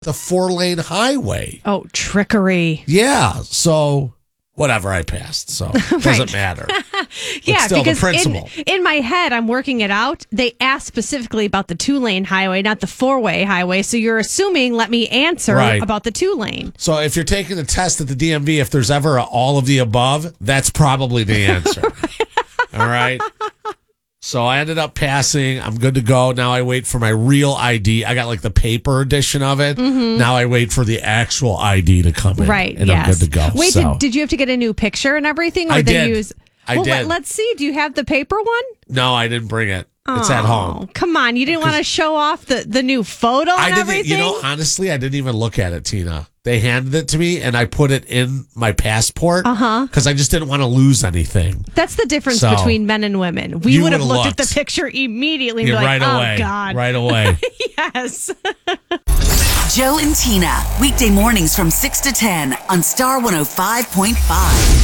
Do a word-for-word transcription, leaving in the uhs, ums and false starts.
the four-lane highway. Oh, trickery. Yeah, so whatever, I passed, so it doesn't Right. matter. Yeah, still, the because principle. in, in my head, I'm working it out. They asked specifically about the two-lane highway, not the four-way highway. So you're assuming, let me answer Right. about the two-lane. So if you're taking a test at the D M V, if there's ever a all of the above, that's probably the answer. All right? So I ended up passing. I'm good to go. Now I wait for my real I D. I got like the paper edition of it. Mm-hmm. Now I wait for the actual I D to come in. Right, And yes. I'm good to go. Wait, so. did, did you have to get a new picture and everything? Or I they did. use? I well, did. Let, let's see. Do you have the paper one? No, I didn't bring it. It's at home. Oh, come on. You didn't want to show off the, the new photo and I didn't, everything? you know, honestly, I didn't even look at it, Tina. They handed it to me and I put it in my passport Uh-huh. because I just didn't want to lose anything. That's the difference So, between men and women. We you would have would've looked, at looked. the picture immediately and Yeah, be like, right away. oh, God. Right away. Yes. Joe and Tina, weekday mornings from six to ten on Star one oh five point five.